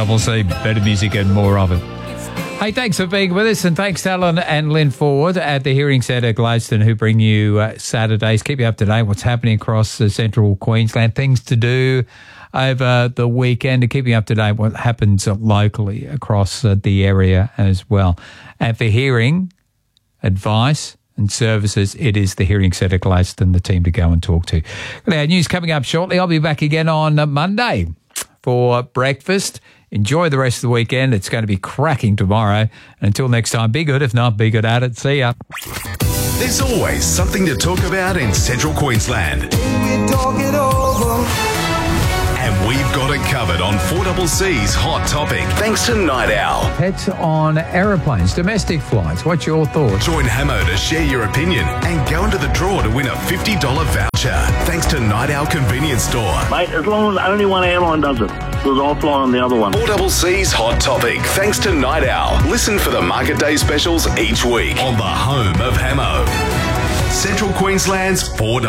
4CC. Better music and more of it. Hey, thanks for being with us, and thanks to Alan and Lynn Ford at the Hearing Centre Gladstone, who bring you Saturdays. Keep you up to date what's happening across central Queensland, things to do over the weekend, to keep you up to date what happens locally across the area as well. And for hearing advice and services, it is the Hearing Centre Gladstone, the team to go and talk to. Our news coming up shortly. I'll be back again on Monday for breakfast. Enjoy the rest of the weekend. It's going to be cracking tomorrow. And until next time, be good. If not, be good at it. See ya. There's always something to talk about in Central Queensland. And we've got it covered on 4CC's Hot Topic, thanks to Night Owl. Pets on aeroplanes, domestic flights. What's your thoughts? Join Hamo to share your opinion and go into the draw to win a $50 voucher, thanks to Night Owl Convenience Store. Mate, as long as only one airline does it, because I'll fly on the other one. 4CC's Hot Topic, thanks to Night Owl. Listen for the Market Day specials each week on the home of Hamo. Central Queensland's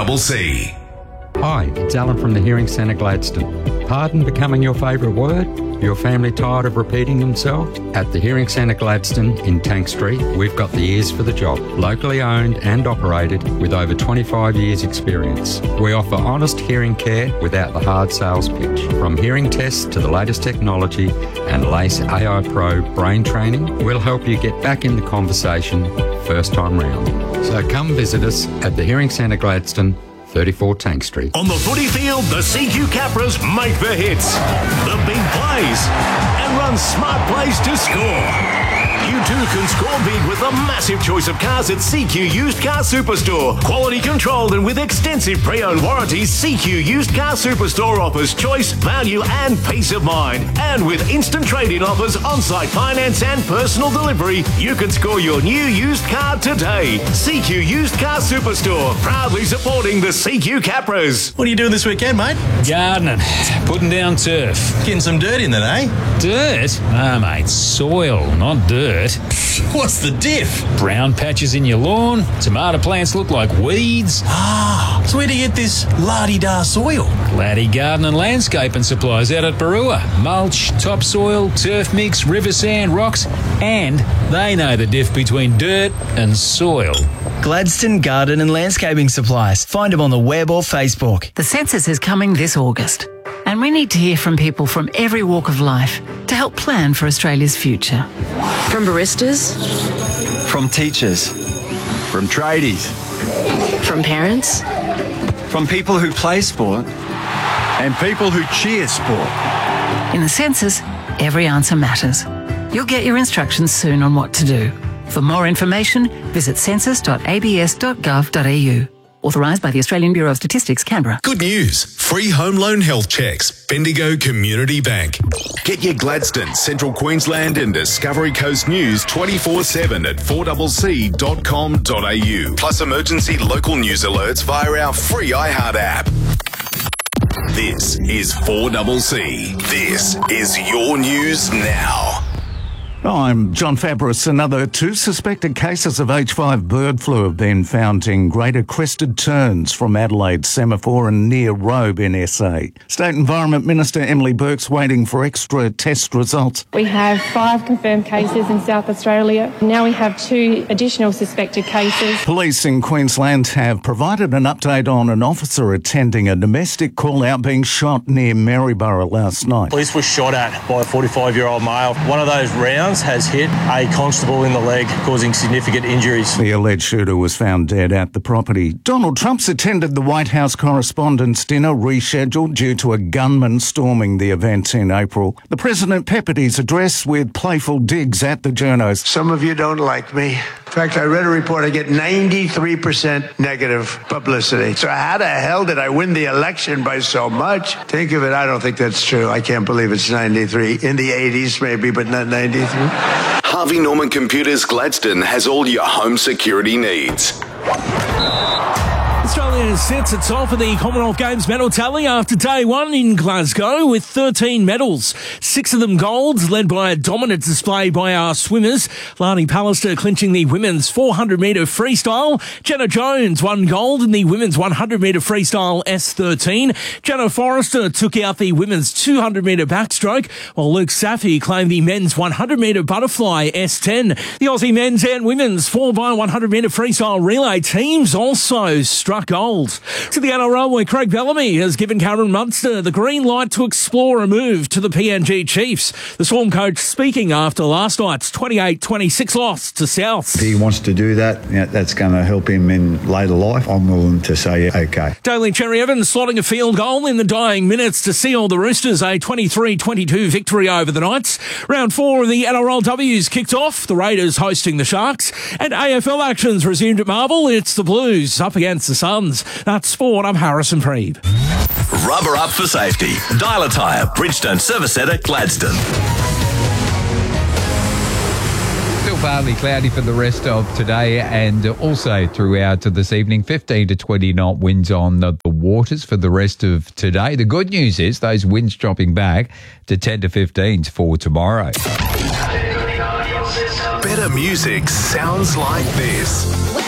4CC. Hi, it's Alan from the Hearing Centre Gladstone. Pardon becoming your favourite word? Your family tired of repeating themselves? At the Hearing Centre Gladstone in Tank Street, we've got the ears for the job. Locally owned and operated with over 25 years experience. We offer honest hearing care without the hard sales pitch. From hearing tests to the latest technology and LACE AI Pro brain training, we'll help you get back in the conversation first time round. So come visit us at the Hearing Centre Gladstone, 34 Tank Street. On the footy field, the CQ Capras make the hits, the big plays, and run smart plays to score. You too can score big with a massive choice of cars at CQ Used Car Superstore. Quality controlled and with extensive pre-owned warranties, CQ Used Car Superstore offers choice, value and peace of mind. And with instant trade-in offers, on-site finance and personal delivery, you can score your new used car today. CQ Used Car Superstore, proudly supporting the CQ Capras. What are you doing this weekend, mate? Gardening, putting down turf. Getting some dirt in then, eh? Dirt? No, mate, soil, not dirt. What's the diff? Brown patches in your lawn, tomato plants look like weeds. Ah, so where do you get this la-di-da soil? Laddie Garden and Landscaping Supplies out at Barua. Mulch, topsoil, turf mix, river sand, rocks, and they know the diff between dirt and soil. Gladstone Garden and Landscaping Supplies. Find them on the web or Facebook. The census is coming this August, and we need to hear from people from every walk of life to help plan for Australia's future. From baristas, from teachers, from tradies, from parents, from people who play sport, and people who cheer sport. In the census, every answer matters. You'll get your instructions soon on what to do. For more information, visit census.abs.gov.au. Authorised by the Australian Bureau of Statistics, Canberra. Good news. Free home loan health checks. Bendigo Community Bank. Get your Gladstone, Central Queensland and Discovery Coast news 24/7 at 4cc.com.au. Plus emergency local news alerts via our free iHeart app. This is 4CC. This is your news now. I'm John Fabris. Another 2 suspected cases of H5 bird flu have been found in Greater Crested Terns from Adelaide, Semaphore and near Robe in SA. State Environment Minister Emily Burke's waiting for extra test results. We have 5 confirmed cases in South Australia. Now we have 2 additional suspected cases. Police in Queensland have provided an update on an officer attending a domestic call-out being shot near Maryborough last night. Police were shot at by a 45-year-old male. One of those rounds has hit a constable in the leg, causing significant injuries. The alleged shooter was found dead at the property. Donald Trump's attended the White House Correspondents' Dinner, rescheduled due to a gunman storming the event in April. The president peppered his address with playful digs at the journos. Some of you don't like me. In fact, I read a report, I get 93% negative publicity. So how the hell did I win the election by so much? Think of it, I don't think that's true. I can't believe it's 93. In the 80s maybe, but not 93. Harvey Norman Computers Gladstone has all your home security needs. Australia Australia sits atop of the Commonwealth Games medal tally after day one in Glasgow with 13 medals. 6 of them golds, led by a dominant display by our swimmers. Lani Pallister clinching the women's 400-metre freestyle. Jenna Jones won gold in the women's 100-metre freestyle S13. Jenna Forrester took out the women's 200-metre backstroke, while Luke Safi claimed the men's 100-metre butterfly S10. The Aussie men's and women's 4x100-metre freestyle relay teams also struck gold. To the NRL, where Craig Bellamy has given Cameron Munster the green light to explore a move to the PNG Chiefs. The Storm coach speaking after last night's 28-26 loss to South. If he wants to do that, that's going to help him in later life. I'm willing to say, okay. Daly Cherry Evans slotting a field goal in the dying minutes to seal the Roosters a 23-22 victory over the Knights. Round 4 of the NRLW's kicked off, the Raiders hosting the Sharks, and AFL actions resumed at Marvel. It's the Blues up against the Suns. That's sport. I'm Harrison Preeb. Rubber up for safety. Dial a Tyre, Bridgestone Service Centre, Gladstone. Still partly cloudy for the rest of today and also throughout this evening. 15 to 20 knot winds on the waters for the rest of today. The good news is those winds dropping back to 10 to 15s for tomorrow. Better music sounds like this.